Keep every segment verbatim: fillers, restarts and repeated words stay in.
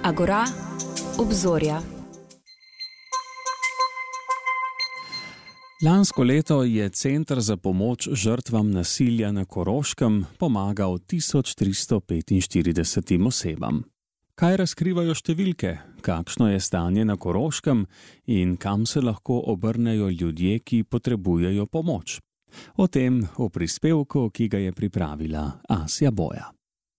Agora, obzorja. Lansko leto je Center za pomoč žrtvam nasilja na Koroškem pomagal tisoč tristo petinštiridesetim osebam. Kaj razkrivajo številke, kakšno je stanje na Koroškem in kam se lahko obrnejo ljudje, ki potrebujejo pomoč? O tem v prispevku, ki ga je pripravila Asja Boja.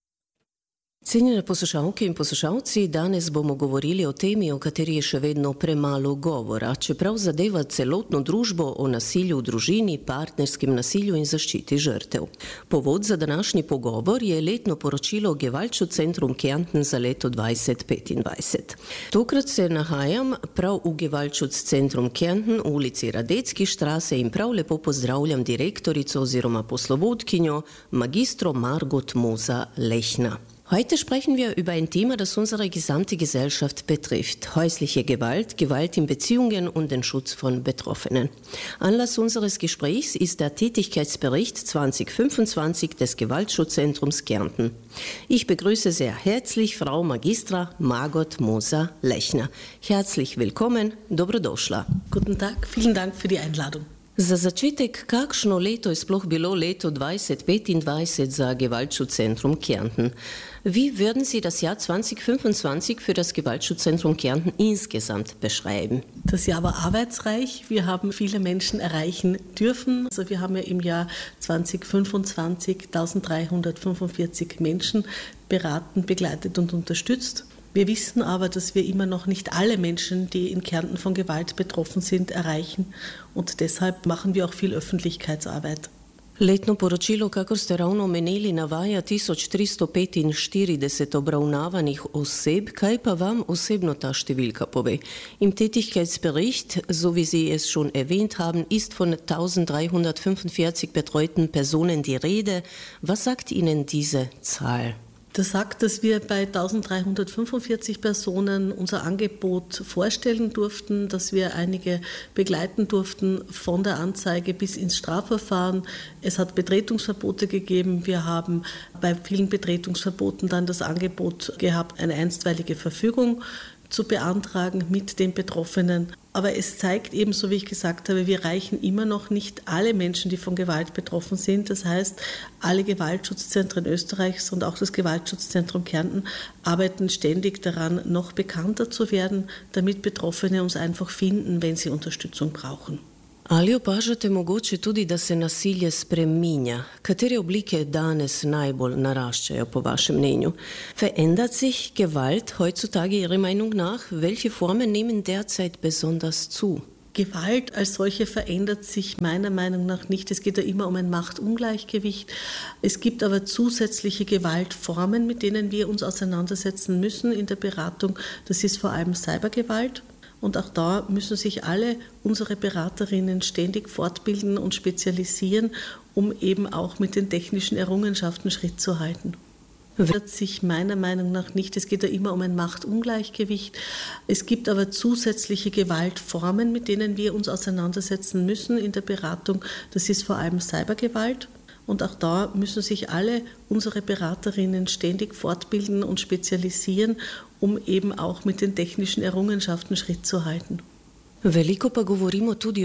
Cenjene poslušalke in poslušalci, danes bomo govorili o temi, o kateri je še vedno premalo govora, čeprav zadeva celotno družbo, o nasilju v družini, partnerskem nasilju in zaščiti žrtev. Povod za današnji pogovor je letno poročilo Gewaltschutzcentrum Kärnten za leto dvajset petindvajset. Tokrat se nahajam prav v Gewaltschutzcentrum Kärnten, v ulici Radecki štrase, in prav lepo pozdravljam direktorico oziroma poslovodkinjo, magistro Margot Moser-Lechner. Heute sprechen wir über ein Thema, das unsere gesamte Gesellschaft betrifft. Häusliche Gewalt, Gewalt in Beziehungen und den Schutz von Betroffenen. Anlass unseres Gesprächs ist der Tätigkeitsbericht zwanzig fünfundzwanzig des Gewaltschutzzentrums Kärnten. Ich begrüße sehr herzlich Frau Magistra Margot Moser-Lechner. Herzlich willkommen, dobrodošla. Guten Tag, vielen Dank für die Einladung. Za začetek, kakšno leto je sploh bilo leto dvajset petindvajset za Gewaltschutzcentrum Kärnten? Wie würden Sie das Jahr zwanzig fünfundzwanzig für das Gewaltschutzcentrum Kärnten insgesamt beschreiben? Das Jahr war arbeitsreich. Wir haben viele Menschen erreichen dürfen. Also wir haben ja im Jahr zwanzig fünfundzwanzig eintausenddreihundertfünfundvierzig Menschen beraten, begleitet und unterstützt. Wir wissen aber, dass wir immer noch nicht alle Menschen, die in Kärnten von Gewalt betroffen sind, erreichen, und deshalb machen wir auch viel Öffentlichkeitsarbeit. Letno poročilo, kakor ste ravno omenili, navaja tisoč tristo petinštirideset obravnavanih oseb. Kaj pa vam osebno ta številka pove? Im Tätigkeitsbericht, so wie Sie es schon erwähnt haben, ist von eintausenddreihundertfünfundvierzig betreuten Personen die Rede. Was sagt Ihnen diese Zahl? Das sagt, dass wir bei eintausenddreihundertfünfundvierzig Personen unser Angebot vorstellen durften, dass wir einige begleiten durften von der Anzeige bis ins Strafverfahren. Es hat Betretungsverbote gegeben. Wir haben bei vielen Betretungsverboten dann das Angebot gehabt, eine einstweilige Verfügung zu beantragen mit den Betroffenen. Aber es zeigt ebenso, wie ich gesagt habe, wir reichen immer noch nicht alle Menschen, die von Gewalt betroffen sind. Das heißt, alle Gewaltschutzzentren Österreichs und auch das Gewaltschutzzentrum Kärnten arbeiten ständig daran, noch bekannter zu werden, damit Betroffene uns einfach finden, wenn sie Unterstützung brauchen. Ali opažate mogoče tudi, da se nasilje spreminja? Katere oblike danes najbolj naraščajo po vašem mnenju? Verändert sich Gewalt heutzutage Ihrer Meinung nach? Welche Formen nehmen derzeit besonders zu? Gewalt als solche verändert sich meiner Meinung nach nicht. Es geht ja immer um ein Machtungleichgewicht. Es gibt aber zusätzliche Gewaltformen, mit denen wir uns auseinandersetzen müssen in der Beratung. Das ist vor allem Cybergewalt. Und auch da müssen sich alle unsere Beraterinnen ständig fortbilden und spezialisieren, um eben auch mit den technischen Errungenschaften Schritt zu halten. Verändert sich meiner Meinung nach nicht. Es geht ja immer um ein Machtungleichgewicht. Es gibt aber zusätzliche Gewaltformen, mit denen wir uns auseinandersetzen müssen in der Beratung. Das ist vor allem Cybergewalt. Und auch da müssen sich alle unsere Beraterinnen ständig fortbilden und spezialisieren, um eben auch mit den technischen Errungenschaften Schritt zu halten. Veliko pa govorimo tudi